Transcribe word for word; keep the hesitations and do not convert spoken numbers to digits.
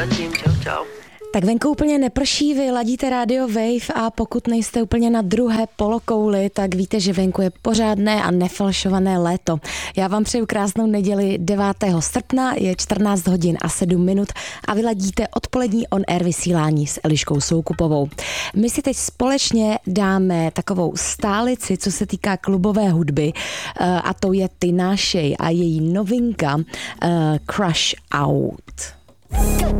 Zatím, čau, čau. Tak venku úplně neprší, vy ladíte Radio Wave a pokud nejste úplně na druhé polokouli, tak víte, že venku je pořádné a nefalšované léto. Já vám přeju krásnou neděli devátého srpna, je čtrnáct hodin a sedm minut a vy ladíte odpolední on-air vysílání s Eliškou Soukupovou. My si teď společně dáme takovou stálici, co se týká klubové hudby, a to je Tinashe a její novinka uh, Crush Out.